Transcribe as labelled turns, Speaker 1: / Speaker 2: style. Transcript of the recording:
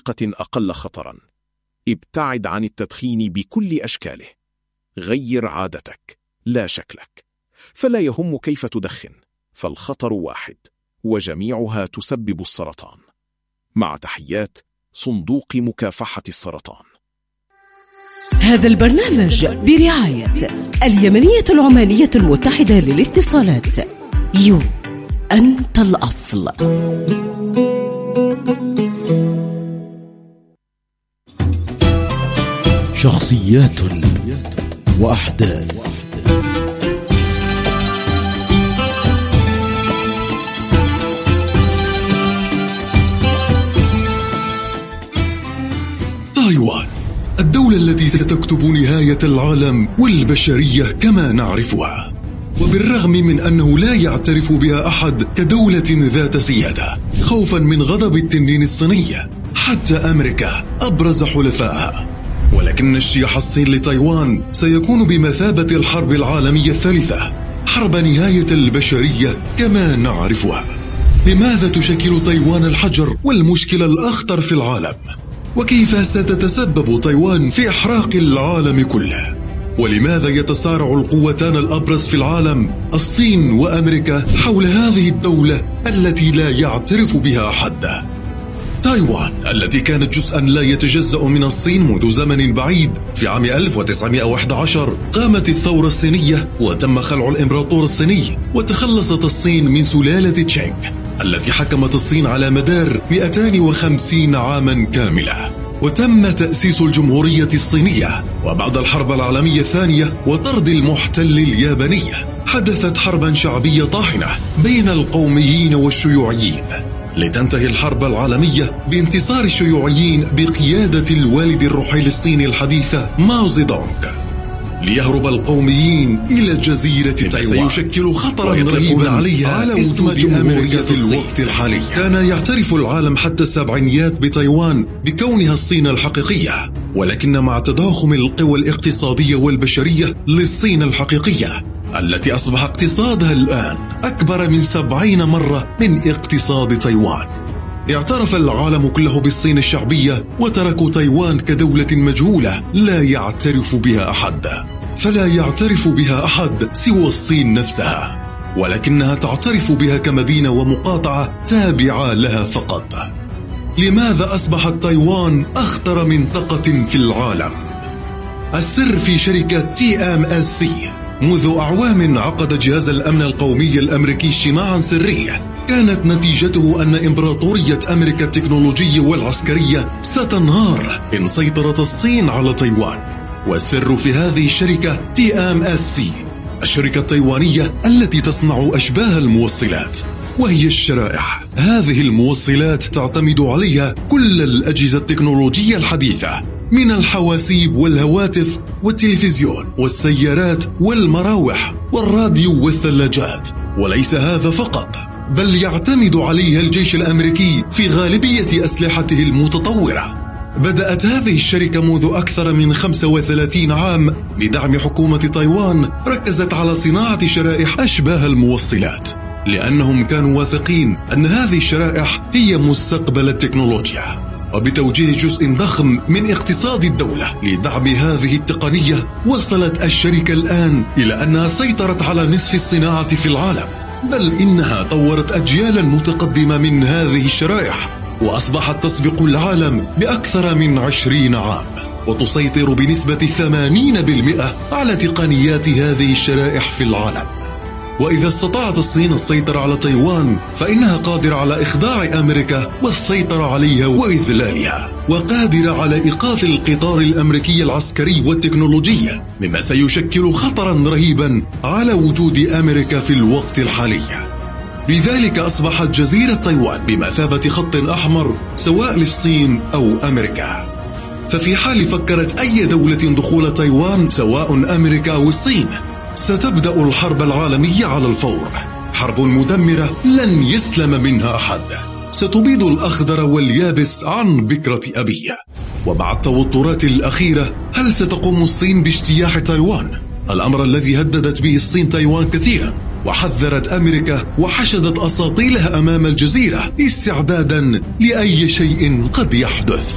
Speaker 1: بطريقة أقل خطراً. ابتعد عن التدخين بكل أشكاله. غير عادتك لا شكلك، فلا يهم كيف تدخن، فالخطر واحد، وجميعها تسبب السرطان. مع تحيات صندوق مكافحة السرطان.
Speaker 2: هذا البرنامج برعاية اليمنية العمانية المتحدة للاتصالات. يو أنت الأصل.
Speaker 3: شخصيات وأحداث.
Speaker 4: تايوان، الدولة التي ستكتب نهاية العالم والبشرية كما نعرفها، وبالرغم من أنه لا يعترف بها أحد كدولة ذات سيادة خوفا من غضب التنين الصيني، حتى أمريكا أبرز حلفائها. ولكن اجتياح الصين لتايوان سيكون بمثابة الحرب العالمية الثالثة، حرب نهاية البشرية كما نعرفها. لماذا تشكل تايوان الحجر والمشكلة الأخطر في العالم؟ وكيف ستتسبب تايوان في إحراق العالم كله؟ ولماذا يتصارع القوتان الأبرز في العالم الصين وأمريكا حول هذه الدولة التي لا يعترف بها أحد؟ تايوان التي كانت جزءا لا يتجزأ من الصين منذ زمن بعيد، في عام 1911 قامت الثورة الصينية وتم خلع الإمبراطور الصيني، وتخلصت الصين من سلالة تشينغ التي حكمت الصين على مدار 250 عاما كاملة. وتم تأسيس الجمهورية الصينية. وبعد الحرب العالمية الثانية وطرد المحتل الياباني، حدثت حربا شعبية طاحنة بين القوميين والشيوعيين، لتنتهي الحرب العالمية بانتصار الشيوعيين بقيادة الوالد الرحيل الصيني الحديث ماو زيدونغ، ليهرب القوميين إلى جزيرة تايوان. سيشكل خطرا رهيبا عليها على وجود أمريكا في الوقت الحالي. كان يعترف العالم حتى السبعينيات بتايوان بكونها الصين الحقيقية، ولكن مع تضخم القوى الاقتصادية والبشرية للصين الحقيقية التي أصبح اقتصادها الآن أكبر من 70 مرة من اقتصاد تايوان، اعترف العالم كله بالصين الشعبية، وتركوا تايوان كدولة مجهولة لا يعترف بها أحد. فلا يعترف بها أحد سوى الصين نفسها، ولكنها تعترف بها كمدينة ومقاطعة تابعة لها فقط. لماذا أصبحت تايوان أخطر منطقة في العالم؟ السر في شركة TMSC. منذ أعوام عقد جهاز الأمن القومي الأمريكي اجتماعا سريا، كانت نتيجته أن إمبراطورية أمريكا التكنولوجية والعسكرية ستنهار إن سيطرت الصين على تايوان. والسر في هذه الشركة TMSC، الشركة التايوانية التي تصنع أشباه الموصلات، وهي الشرائح. هذه الموصلات تعتمد عليها كل الأجهزة التكنولوجية الحديثة، من الحواسيب والهواتف والتلفزيون والسيارات والمراوح والراديو والثلاجات. وليس هذا فقط، بل يعتمد عليها الجيش الأمريكي في غالبية أسلحته المتطورة. بدأت هذه الشركة منذ أكثر من 35 عام بدعم حكومة تايوان، ركزت على صناعة شرائح أشباه الموصلات، لأنهم كانوا واثقين أن هذه الشرائح هي مستقبل التكنولوجيا. وبتوجيه جزء ضخم من اقتصاد الدولة لدعم هذه التقنية، وصلت الشركة الآن إلى أنها سيطرت على نصف الصناعة في العالم، بل إنها طورت أجيالا متقدمة من هذه الشرائح، وأصبحت تسبق العالم بأكثر من 20 عام، وتسيطر بنسبة 80% على تقنيات هذه الشرائح في العالم. وإذا استطاعت الصين السيطرة على تايوان، فإنها قادرة على إخضاع أمريكا والسيطرة عليها وإذلالها، وقادرة على إيقاف القطار الأمريكي العسكري والتكنولوجي، مما سيشكل خطرا رهيبا على وجود أمريكا في الوقت الحالي. لذلك أصبحت جزيرة تايوان بمثابة خط أحمر سواء للصين أو أمريكا. ففي حال فكرت أي دولة دخول تايوان سواء أمريكا أو الصين، ستبدأ الحرب العالمية على الفور، حرب مدمرة لن يسلم منها أحد، ستبيد الأخضر واليابس عن بكرة أبيه. ومع التوترات الأخيرة، هل ستقوم الصين باجتياح تايوان؟ الأمر الذي هددت به الصين تايوان كثيرا، وحذرت أمريكا وحشدت أساطيلها أمام الجزيرة استعدادا لأي شيء قد يحدث.